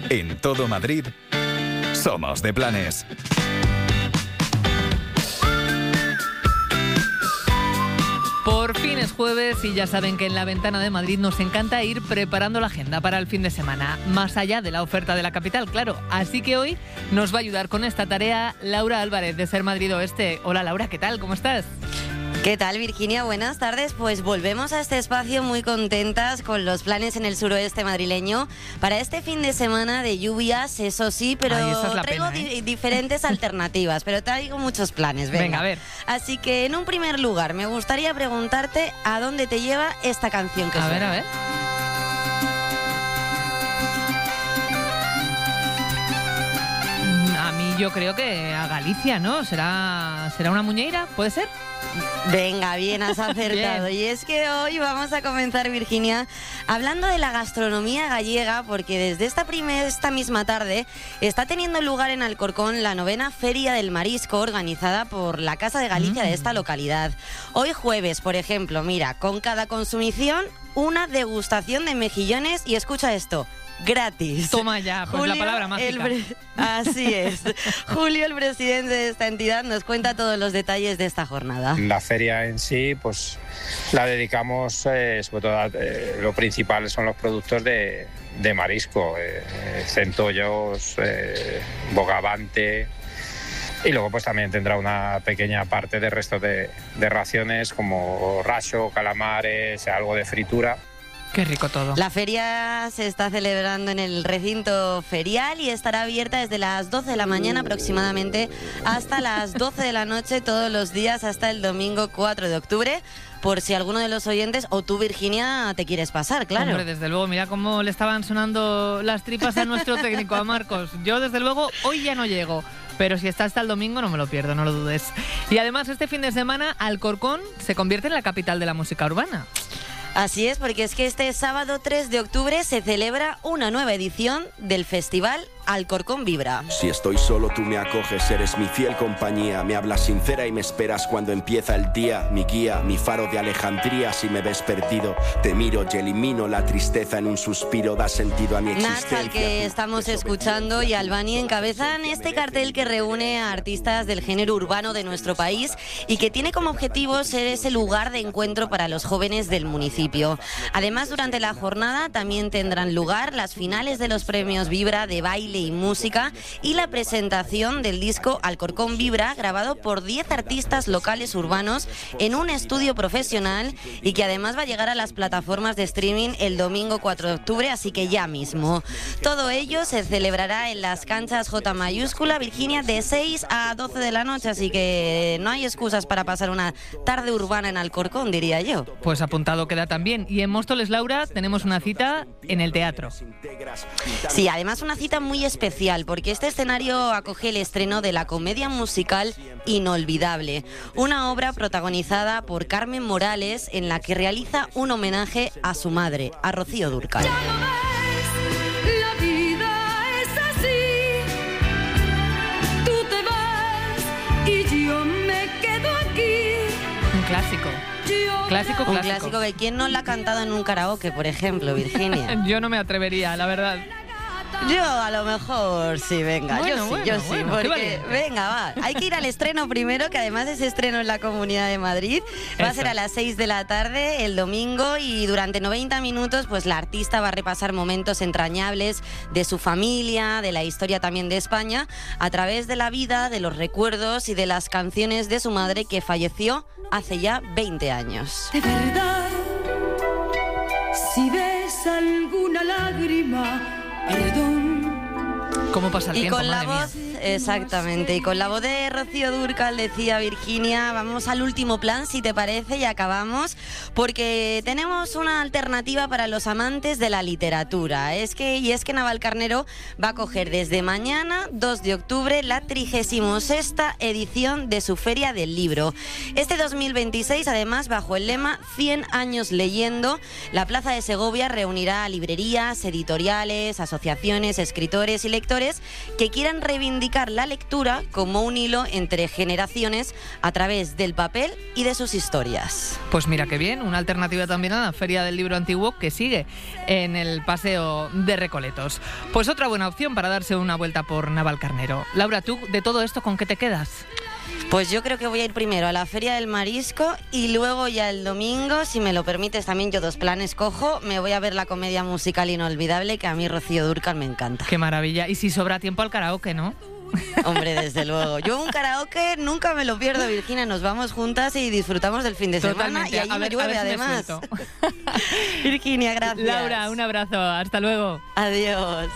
En todo Madrid, somos de planes. Por fin es jueves y ya saben que en La Ventana de Madrid nos encanta ir preparando la agenda para el fin de semana, más allá de la oferta de la capital, claro. Así que hoy nos va a ayudar con esta tarea Laura Álvarez de Ser Madrid Oeste. Hola Laura, ¿qué tal? ¿Cómo estás? ¿Qué tal, Virginia? Buenas tardes. Pues volvemos a este espacio muy contentas con los planes en el suroeste madrileño para este fin de semana de lluvias, eso sí, pero traigo diferentes alternativas, pero traigo muchos planes. Venga, a ver. Así que en un primer lugar me gustaría preguntarte a dónde te lleva esta canción que suena. A ver. A mí yo creo que a Galicia, ¿no? ¿Será una muñeira? ¿Puede ser? Venga, bien, has acertado. Bien. Y es que hoy vamos a comenzar, Virginia, hablando de la gastronomía gallega, porque desde esta misma tarde está teniendo lugar en Alcorcón la 9ª Feria del Marisco, organizada por la Casa de Galicia de esta localidad. Hoy jueves, por ejemplo, mira, con cada consumición, una degustación de mejillones y escucha esto, gratis. Toma ya, pues Julio, la palabra mágica. Así es. Julio, el presidente de esta entidad, nos cuenta todos los detalles de esta jornada. La feria en sí, pues la dedicamos, sobre todo, lo principal son los productos de marisco, centollos, bogavante. Y luego pues también tendrá una pequeña parte de restos de raciones como racho, calamares, algo de fritura. Qué rico todo. La feria se está celebrando en el recinto ferial y estará abierta desde las 12 de la mañana aproximadamente hasta las 12 de la noche todos los días hasta el domingo 4 de octubre. Por si alguno de los oyentes o tú, Virginia, te quieres pasar, claro. Hombre, desde luego, mira cómo le estaban sonando las tripas a nuestro técnico, a Marcos. Yo, desde luego, hoy ya no llego. Pero si está hasta el domingo no me lo pierdo, no lo dudes. Y además este fin de semana Alcorcón se convierte en la capital de la música urbana. Así es, porque es que este sábado 3 de octubre se celebra una nueva edición del festival Alcorcón Vibra. Si estoy solo tú me acoges, eres mi fiel compañía, me hablas sincera y me esperas cuando empieza el día, mi guía, mi faro de Alejandría. Si me ves perdido, te miro y elimino la tristeza en un suspiro, da sentido a mi existencia. Nach, al que estamos escuchando, y Albani encabezan este cartel que reúne a artistas del género urbano de nuestro país y que tiene como objetivo ser ese lugar de encuentro para los jóvenes del municipio. Además, durante la jornada también tendrán lugar las finales de los premios Vibra de baile y música y la presentación del disco Alcorcón Vibra, grabado por 10 artistas locales urbanos en un estudio profesional y que además va a llegar a las plataformas de streaming el domingo 4 de octubre, así que ya mismo. Todo ello se celebrará en las canchas J mayúscula, Virginia, de 6 a 12 de la noche, así que no hay excusas para pasar una tarde urbana en Alcorcón, diría yo. Pues apuntado queda también. Y en Móstoles, Laura, tenemos una cita en el teatro. Sí, además una cita muy especial, porque este escenario acoge el estreno de la comedia musical Inolvidable, una obra protagonizada por Carmen Morales, en la que realiza un homenaje a su madre, a Rocío Dúrcal. Ya lo ves, la vida es así, tú te vas y yo me quedo aquí. Un clásico. Clásico. Un clásico que quién no la ha cantado en un karaoke, por ejemplo, Virginia. Yo no me atrevería, la verdad. Yo a lo mejor sí, venga, Bueno, yo sí, porque venga, va. Hay que ir al estreno primero, que además ese estreno en la Comunidad de Madrid va a ser a las 6 de la tarde el domingo, y durante 90 minutos pues la artista va a repasar momentos entrañables de su familia, de la historia también de España, a través de la vida, de los recuerdos y de las canciones de su madre, que falleció hace ya 20 años. De verdad, si ves alguna lágrima, perdón. ¿Cómo pasa el tiempo? Y con la voz, exactamente, y con la voz de Rocío Dúrcal, decía Virginia, vamos al último plan, si te parece, y acabamos, porque tenemos una alternativa para los amantes de la literatura. Es que Navalcarnero va a coger desde mañana, 2 de octubre, la 36ª edición de su Feria del Libro. Este 2026, además, bajo el lema 100 años leyendo, la Plaza de Segovia reunirá a librerías, editoriales, asociaciones, escritores y lectores que quieran reivindicar reivindicar la lectura como un hilo entre generaciones a través del papel y de sus historias. Pues mira qué bien, una alternativa también a la Feria del Libro Antiguo que sigue en el Paseo de Recoletos. Pues otra buena opción para darse una vuelta por Navalcarnero. Laura, ¿tú de todo esto con qué te quedas? Pues yo creo que voy a ir primero a la Feria del Marisco y luego ya el domingo, si me lo permites también yo 2 planes cojo, me voy a ver la comedia musical Inolvidable, que a mí Rocío Dúrcal me encanta. Qué maravilla. Y si sobra tiempo al karaoke, ¿no? Hombre, desde luego. Yo un karaoke nunca me lo pierdo, Virginia. Nos vamos juntas y disfrutamos del fin de semana. Totalmente. Y allí me llueve, además. Virginia, gracias. Laura, un abrazo. Hasta luego. Adiós.